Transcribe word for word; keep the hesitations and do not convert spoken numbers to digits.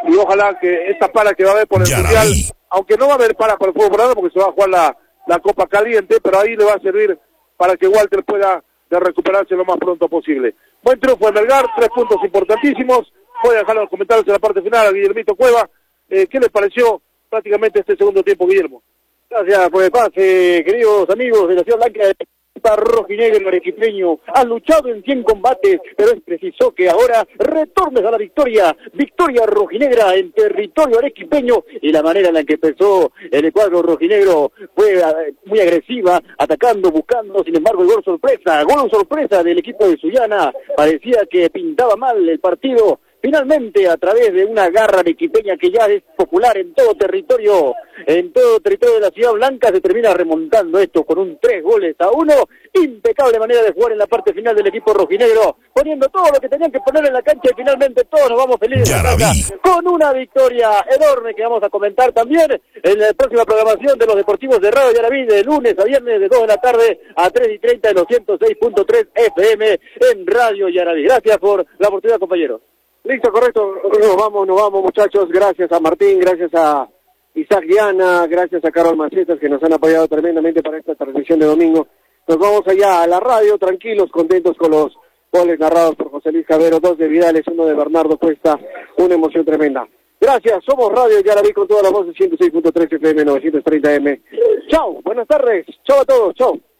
y ojalá que esta para que va a haber por el Yaraví. Mundial, aunque no va a haber para por el fútbol peruano porque se va a jugar la, la Copa Caliente, pero ahí le va a servir para que Walter pueda de recuperarse lo más pronto posible. Buen triunfo de Melgar, tres puntos importantísimos. Voy a dejar los comentarios en la parte final a Guillermito Cueva. Eh, ¿Qué les pareció prácticamente este segundo tiempo, Guillermo? Gracias por el pase, queridos amigos de la Ciudad Blanca de Rojinegro, el arequipeño ha luchado en cien combates, pero es preciso que ahora retornes a la victoria, victoria rojinegra en territorio arequipeño, y la manera en la que empezó el cuadro rojinegro fue uh, muy agresiva, atacando, buscando, sin embargo el gol sorpresa, gol sorpresa del equipo de Sullana, parecía que pintaba mal el partido. Finalmente, a través de una garra arequipeña que ya es popular en todo territorio, en todo territorio de la Ciudad Blanca, se termina remontando esto con un tres goles a uno. Impecable manera de jugar en la parte final del equipo rojinegro, poniendo todo lo que tenían que poner en la cancha y finalmente todos nos vamos felices a casa, con una victoria enorme que vamos a comentar también en la próxima programación de los deportivos de Radio Yaraví, de lunes a viernes de dos de la tarde a tres y treinta en los ciento seis punto tres F M en Radio Yaraví. Gracias por la oportunidad, compañeros. Listo, correcto, nos vamos, nos vamos muchachos, gracias a Martín, gracias a Isaac Diana, gracias a Carol Macetas que nos han apoyado tremendamente para esta transmisión de domingo. Nos vamos allá a la radio, tranquilos, contentos con los goles narrados por José Luis Cabero, dos de Vidales, uno de Bernardo Cuesta, una emoción tremenda. Gracias, somos Radio Yaraví con todas las voces, ciento seis punto tres F M, novecientos treinta M. Chau, buenas tardes, chau a todos, chau.